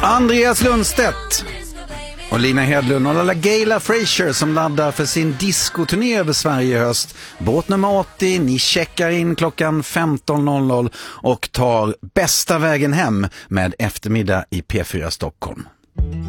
Andreas Lundstedt och Lina Hedlund och alla Gayla Fraser som laddar för sin diskoturné över Sverige i höst. Båt nummer 80, ni checkar in klockan 15.00 och tar bästa vägen hem med eftermiddag i P4 Stockholm.